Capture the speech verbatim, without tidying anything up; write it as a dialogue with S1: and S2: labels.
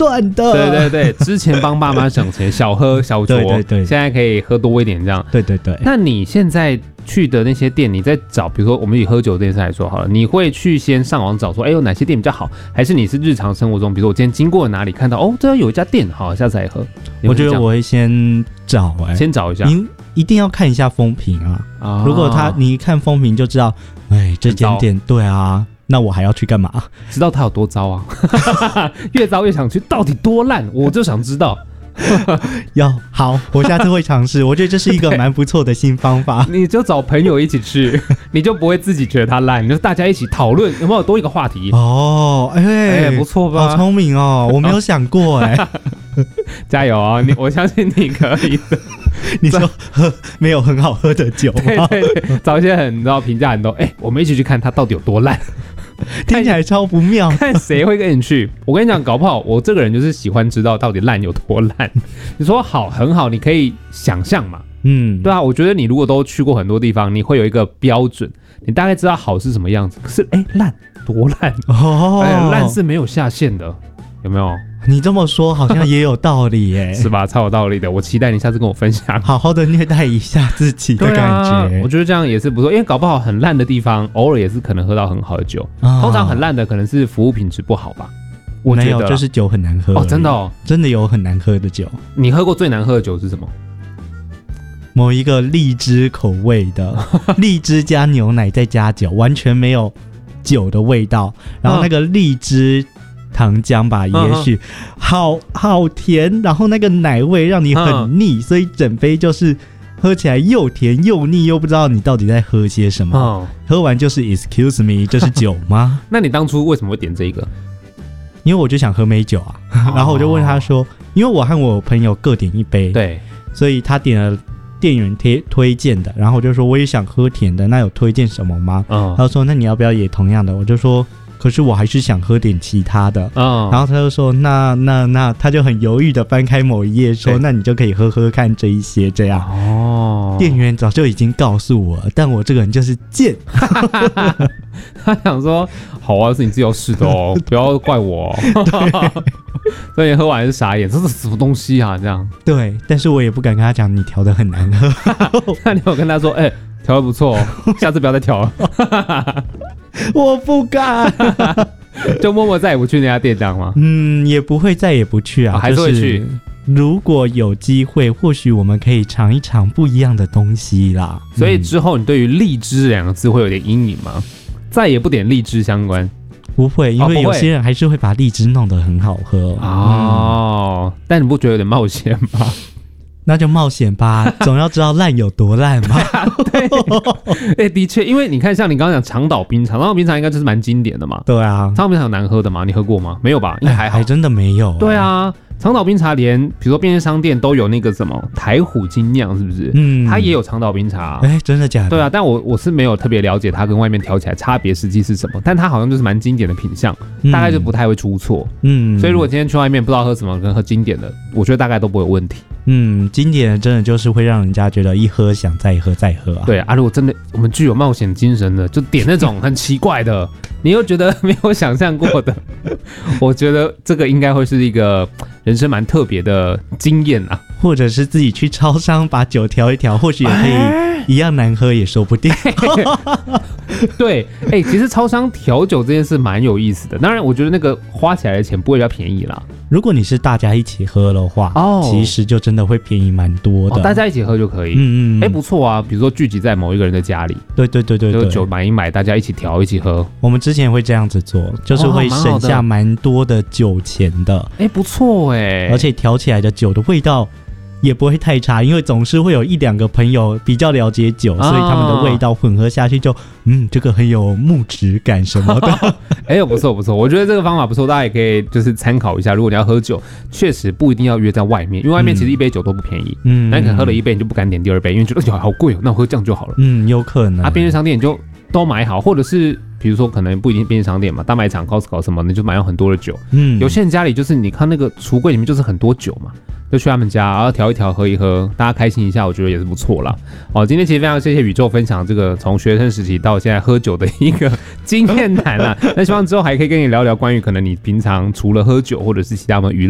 S1: 算的。
S2: 对对对，之前帮爸妈省钱，小喝小酌，
S1: 对对对，
S2: 现在可以喝多一点这样。
S1: 对对对。
S2: 那你现在去的那些店，你在找，比如说我们以喝酒这件事来说好了，你会去先上网找说，哎，有哪些店比较好，还是你是日常生活中，比如说我今天经过哪里看到，哦，这有一家店，好，下次来喝。
S1: 我觉得我会先找、欸，
S2: 先找一下，
S1: 你一定要看一下风评啊。啊如果他你一看风评就知道，哎，这间店对啊。那我还要去干嘛？
S2: 知道它有多糟啊！越糟越想去，到底多烂？我就想知道。
S1: 要好，我下次会尝试。我觉得这是一个蛮不错的新方法。
S2: 你就找朋友一起去，你就不会自己觉得它烂，你就大家一起讨论，有没有多一个话题？
S1: 哦，哎、欸欸，
S2: 不错吧？
S1: 好聪明哦，我没有想过哎、欸。
S2: 加油啊！你我相信你可以的。
S1: 你说喝没有很好喝的酒吗？
S2: 对对对，找一些很你知道评价很多，哎、欸，我们一起去看它到底有多烂。
S1: 听起来超不妙，
S2: 看谁会跟你去。我跟你讲，搞不好我这个人就是喜欢知道到底烂有多烂。你说好很好，你可以想象嘛，嗯，对啊。我觉得你如果都去过很多地方，你会有一个标准，你大概知道好是什么样子。可是哎，烂多烂哦，哎，烂是没有下限的，有没有？
S1: 你这么说好像也有道理耶，
S2: 是吧？超有道理的。我期待你下次跟我分享，
S1: 好好的虐待一下自己的感觉。
S2: 啊、我觉得这样也是不错，因为搞不好很烂的地方，偶尔也是可能喝到很好的酒。哦、通常很烂的可能是服务品质不好吧？我觉得
S1: 没有，就是酒很难喝
S2: 哦，真的哦，
S1: 真的有很难喝的酒。
S2: 你喝过最难喝的酒是什么？
S1: 某一个荔枝口味的，荔枝加牛奶再加酒，完全没有酒的味道。然后那个荔枝。糖浆吧，也许、嗯、好好甜，然后那个奶味让你很腻、嗯，所以整杯就是喝起来又甜又腻，又不知道你到底在喝些什么。嗯、喝完就是 Excuse me， 这是酒吗？
S2: 那你当初为什么会点这个？
S1: 因为我就想喝美酒啊，哦、然后我就问他说，因为我和我朋友各点一杯，
S2: 对，
S1: 所以他点了店员推推荐的，然后我就说我也想喝甜的，那有推荐什么吗？嗯、他说那你要不要也同样的？我就说。可是我还是想喝点其他的，哦、然后他就说那那那，他就很犹豫的翻开某一页说，那你就可以喝喝看这一些这样。哦，店员早就已经告诉我了，但我这个人就是贱。
S2: 他想说，好啊，是你自己要试的哦，不要怪我、哦。所以你喝完是傻眼，这是什么东西啊？这样。
S1: 对，但是我也不敢跟他讲你调的很难喝。
S2: 那你有跟他说，哎、欸，调的不错，下次不要再调了。
S1: 我不敢，
S2: 就默默再也不去那家店这样吗？
S1: 嗯，也不会再也不去啊，
S2: 哦、还是会去。
S1: 如果有机会，或许我们可以尝一尝不一样的东西啦。
S2: 所以之后你对于荔枝两个字会有点阴影吗？再也不点荔枝相关？
S1: 不会，因为有些人还是会把荔枝弄得很好喝
S2: 哦、嗯。但你不觉得有点冒险吗？
S1: 那就冒险吧，总要知道烂有多烂嘛。
S2: 对，哎、欸，的确，因为你看，像你刚刚讲长岛冰茶，长岛冰茶应该就是蛮经典的嘛。
S1: 对啊，
S2: 长岛冰茶有难喝的吗？你喝过吗？没有吧？应该还好、
S1: 欸，还真的没有、啊。
S2: 对啊，长岛冰茶连比如说便利商店都有那个什么台虎精酿，是不是？嗯，它也有长岛冰茶。
S1: 哎、欸，真的假的？
S2: 对啊，但我我是没有特别了解它跟外面调起来差别实际是什么，但它好像就是蛮经典的品项，大概就不太会出错。嗯，所以如果今天去外面不知道喝什么，跟喝经典的，我觉得大概都不会有问题。
S1: 嗯，经典的真的就是会让人家觉得一喝想再喝再喝啊。
S2: 对啊，如果真的我们具有冒险精神的，就点那种很奇怪的，你又觉得没有想象过的，我觉得这个应该会是一个人生蛮特别的经验啊。或
S1: 者是自己去超商把酒调一调，或许也可以一样难喝也说不定。
S2: 对，哎、欸，其实超商调酒这件事蛮有意思的。当然，我觉得那个花起来的钱不会比较便宜啦。
S1: 如果你是大家一起喝的话，哦，其实就真的会便宜蛮多的、哦。
S2: 大家一起喝就可以，嗯嗯，哎、欸，不错啊。比如说聚集在某一个人的家里，
S1: 对对对对对，
S2: 就酒买一买，大家一起调，一起喝。
S1: 我们之前也会这样子做，就是会省下蛮多的酒钱的。
S2: 哎、哦，不错哎，
S1: 而且调起来的酒的味道也不会太差，因为总是会有一两个朋友比较了解酒、哦，所以他们的味道混合下去就，嗯，这个很有木质感什么的。
S2: 哎呦，不错不错，我觉得这个方法不错，大家也可以就是参考一下。如果你要喝酒，确实不一定要约在外面，因为外面其实一杯酒都不便宜。嗯，那你可能喝了一杯，你就不敢点第二杯，因为觉得酒好贵哦，那我喝这样就好了。
S1: 嗯，有可能。
S2: 啊，便利商店你就都买好，或者是比如说可能不一定便利商店嘛，大卖场、Costco 什么，你就买了很多的酒。嗯，有些人家里就是你看那个橱柜里面就是很多酒嘛。就去他们家，然后调一调，喝一喝，大家开心一下，我觉得也是不错啦。哦，今天其实非常谢谢宇宙分享这个从学生时期到现在喝酒的一个经验谈啦。那希望之后还可以跟你聊聊关于可能你平常除了喝酒或者是其他的娱乐。